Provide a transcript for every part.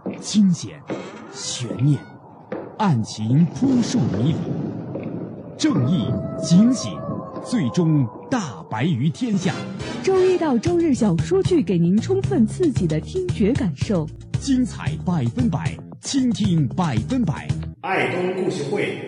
惊险、悬念、案情扑朔迷离，正义、警醒，最终大白于天下。 周一到周日小说剧给您充分刺激的听觉感受， 精彩100%，倾听100%。 爱东故事会，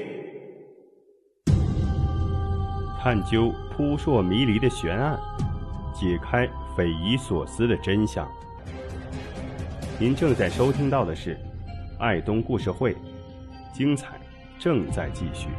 探究扑朔迷离的悬案，解开匪夷所思的真相。您正在收听到的是爱东故事会，精彩正在继续。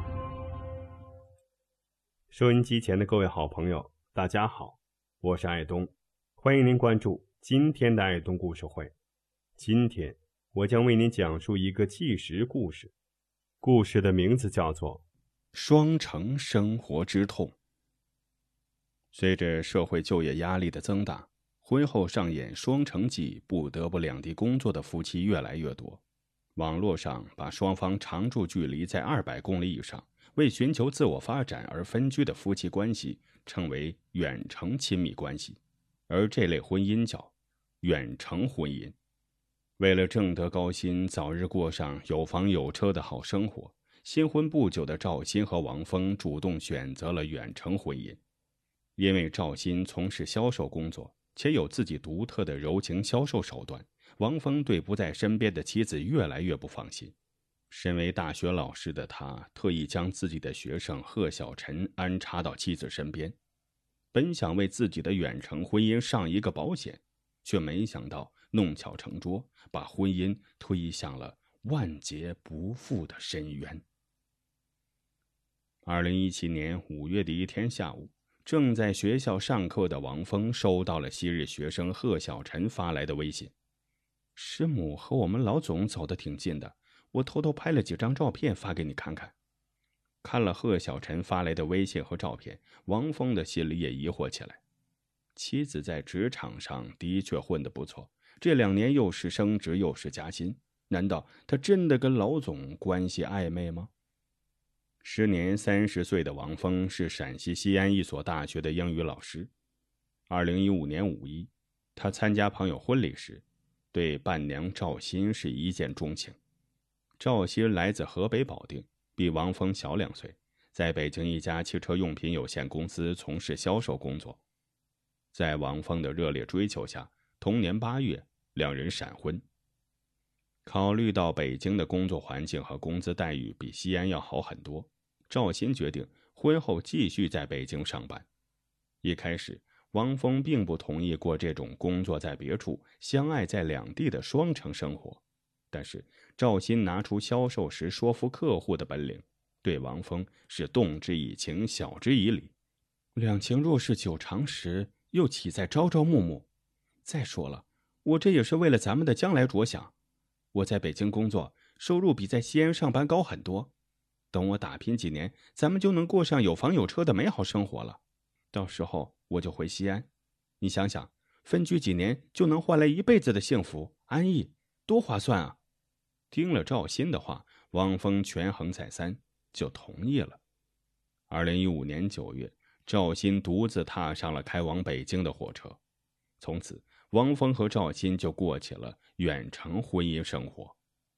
收音机前的各位好朋友，大家好，我是爱东，欢迎您关注今天的爱东故事会。今天我将为您讲述一个纪实故事，故事的名字叫做双城生活之痛。随着社会就业压力的增大，婚后上演双城记不得不两地工作的夫妻越来越多。网络上把双方常住距离在200公里以上，为寻求自我发展而分居的夫妻关系称为远程亲密关系，而这类婚姻叫远程婚姻。为了挣得高薪，早日过上有房有车的好生活，新婚不久的赵鑫和王峰主动选择了远程婚姻。因为赵鑫从事销售工作，且有自己独特的柔情销售手段，王峰对不在身边的妻子越来越不放心。身为大学老师的他，特意将自己的学生贺小晨安插到妻子身边，本想为自己的远程婚姻上一个保险，却没想到弄巧成拙，把婚姻推向了万劫不复的深渊。2017年5月的一天下午，正在学校上课的王峰收到了昔日学生贺小晨发来的微信：师母和我们老总走得挺近的，我偷偷拍了几张照片发给你看看。看了贺小晨发来的微信和照片，王峰的心里也疑惑起来。妻子在职场上的确混得不错，这2年又是升职又是加薪，难道他真的跟老总关系暧昧吗？时年30岁的王峰是陕西西安一所大学的英语老师。2015年5一，他参加朋友婚礼时，对伴娘赵鑫是一见钟情。赵鑫来自河北保定，比王峰小2岁，在北京一家汽车用品有限公司从事销售工作。在王峰的热烈追求下，同年8月，两人闪婚。考虑到北京的工作环境和工资待遇比西安要好很多，赵鑫决定婚后继续在北京上班。一开始，王峰并不同意过这种工作在别处，相爱在两地的双城生活。但是赵鑫拿出销售时说服客户的本领，对王峰是动之以情，晓之以理。两情若是久长时，又岂在朝朝暮暮？再说了，我这也是为了咱们的将来着想。我在北京工作，收入比在西安上班高很多。等我打拼几年，咱们就能过上有房有车的美好生活了。到时候我就回西安。你想想，分居几年就能换来一辈子的幸福安逸，多划算啊！听了赵鑫的话，王峰权衡再三，就同意了。2015年9月，赵鑫独自踏上了开往北京的火车。从此，王峰和赵鑫就过起了远程婚姻生活。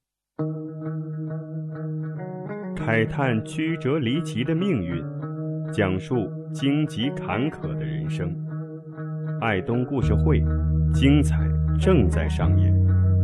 慨叹曲折离奇的命运，讲述荆棘坎坷的人生。爱东故事会，精彩正在上演。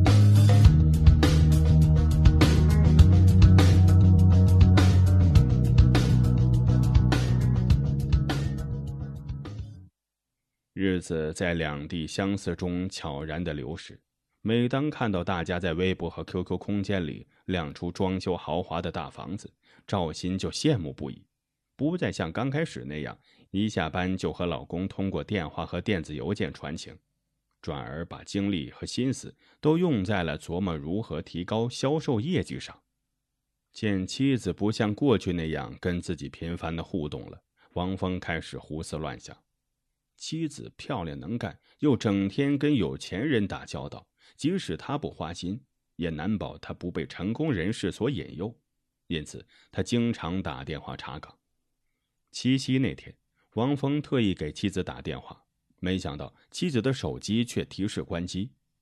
日子在两地相似中悄然地流逝。每当看到大家在微博和 QQ 空间里亮出装修豪华的大房子，赵鑫就羡慕不已，不再像刚开始那样一下班就和老公通过电话和电子邮件传情，转而把精力和心思都用在了琢磨如何提高销售业绩上。见妻子不像过去那样跟自己频繁的互动了，王峰开始胡思乱想。妻子漂亮能干，又整天跟有钱人打交道，即使他不花心，也难保他不被成功人士所引诱，因此他经常打电话查岗。七夕那天，王峰特意给妻子打电话，没想到妻子的手机却提示关机。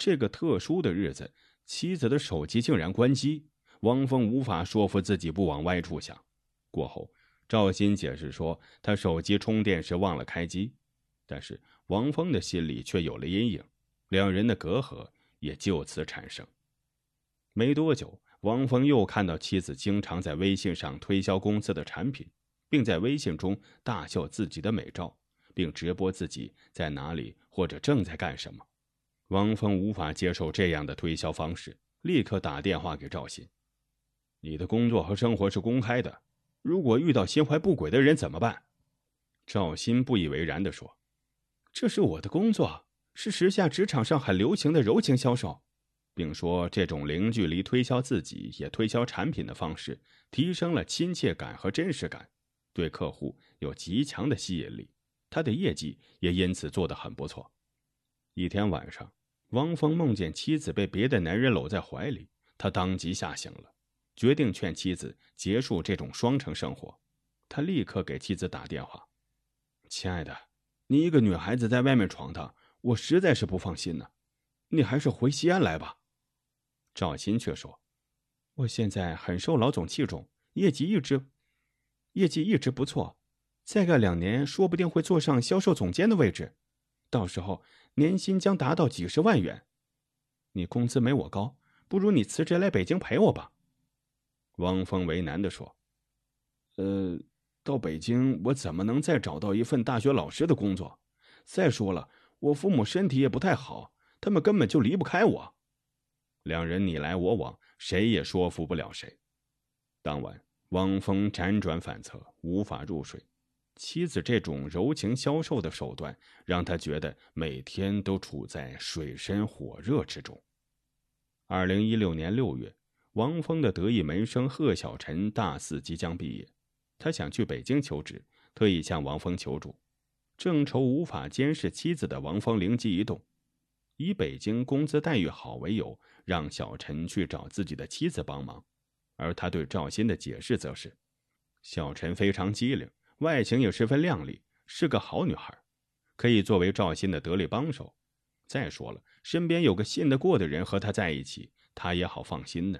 这个特殊的日子，妻子的手机竟然关机，王峰无法说服自己不往歪处想。过后，赵鑫解释说他手机充电时忘了开机，但是王峰的心里却有了阴影，两人的隔阂也就此产生。没多久，王峰又看到妻子经常在微信上推销公司的产品，并在微信中大秀自己的美照，并直播自己在哪里或者正在干什么。王峰无法接受这样的推销方式，立刻打电话给赵鑫：“你的工作和生活是公开的，如果遇到心怀不轨的人怎么办？”赵鑫不以为然地说：“这是我的工作，是时下职场上很流行的柔情销售。”并说这种零距离推销自己也推销产品的方式，提升了亲切感和真实感，对客户有极强的吸引力，他的业绩也因此做得很不错。一天晚上，王峰梦见妻子被别的男人搂在怀里，他当即吓醒了，决定劝妻子结束这种双城生活。他立刻给妻子打电话：“亲爱的，你一个女孩子在外面闯荡，我实在是不放心呢，你还是回西安来吧。”赵鑫却说：“我现在很受老总器重，业绩一直不错，再干2年说不定会坐上销售总监的位置，到时候年薪将达到几十万元。你工资没我高，不如你辞职来北京陪我吧。”汪峰为难地说：“到北京我怎么能再找到一份大学老师的工作？再说了，我父母身体也不太好，他们根本就离不开我。”两人你来我往，谁也说服不了谁。当晚，汪峰辗转反侧，无法入睡。妻子这种柔情销售的手段，让他觉得每天都处在水深火热之中。2016年6月，汪峰的得意门生贺小晨大4即将毕业，他想去北京求职，特意向王峰求助。正愁无法监视妻子的王峰灵机一动，以北京工资待遇好为由，让小陈去找自己的妻子帮忙。而他对赵鑫的解释则是：小陈非常机灵，外形也十分靓丽，是个好女孩，可以作为赵鑫的得力帮手。再说了，身边有个信得过的人和他在一起，他也好放心呢。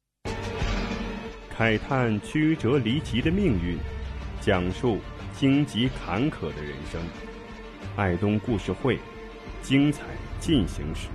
慨叹曲折离奇的命运，讲述荆棘坎坷的人生。爱东故事会，精彩进行时。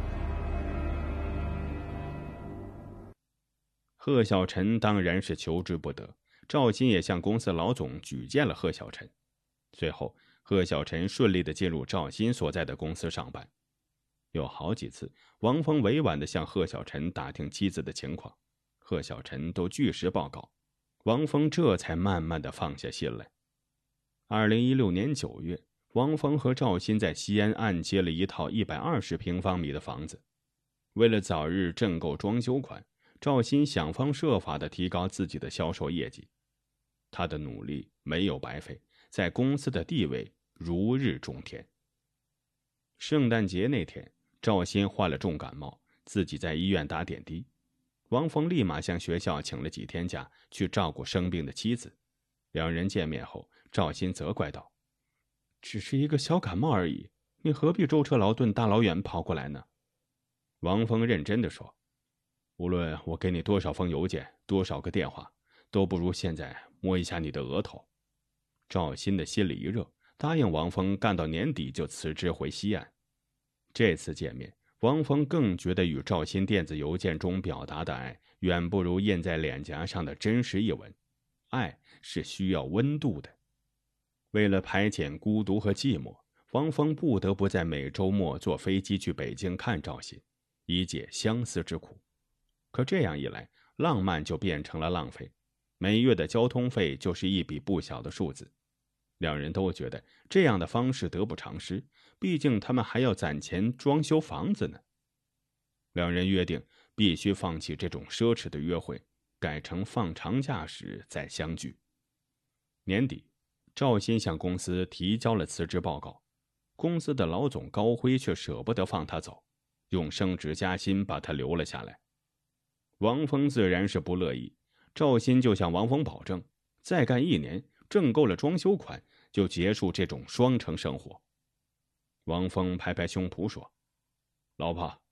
贺小晨当然是求之不得，赵鑫也向公司老总举荐了贺小晨。最后，贺小晨顺利地进入赵鑫所在的公司上班。有好几次，王峰委婉地向贺小晨打听妻子的情况，贺小晨都据实报告，王峰这才慢慢地放下心来。2016年9月，王峰和赵鑫在西安按揭了一套120平方米的房子。为了早日挣够装修款，赵鑫想方设法地提高自己的销售业绩。他的努力没有白费，在公司的地位如日中天。圣诞节那天，赵鑫患了重感冒，自己在医院打点滴。王峰立马向学校请了几天假，去照顾生病的妻子。两人见面后，赵鑫责怪道：“只是一个小感冒而已，你何必舟车劳顿大老远跑过来呢？”王峰认真地说：“无论我给你多少封邮件，多少个电话，都不如现在摸一下你的额头。”赵鑫的心里一热，答应王峰干到年底就辞职回西安。这次见面，王峰更觉得与赵鑫电子邮件中表达的爱，远不如印在脸颊上的真实一吻。爱是需要温度的。为了排遣孤独和寂寞，王峰不得不在每周末坐飞机去北京看赵鑫，以解相思之苦。可这样一来，浪漫就变成了浪费，每月的交通费就是一笔不小的数字。两人都觉得这样的方式得不偿失，毕竟他们还要攒钱装修房子呢。两人约定必须放弃这种奢侈的约会，改成放长假时再相聚。年底，赵鑫向公司提交了辞职报告，公司的老总高辉却舍不得放他走，用升职加薪把他留了下来。王峰自然是不乐意，赵鑫就向王峰保证，再干1年，挣够了装修款，就结束这种双城生活。王峰拍拍胸脯说：“老婆，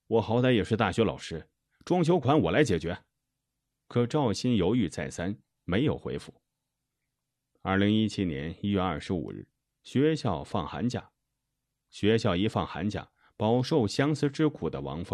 我好歹也是大学老师，装修款我来解决。可赵鑫犹豫再三，没有回复。2017年1月25日，学校放寒假。学校一放寒假，饱受相思之苦的王峰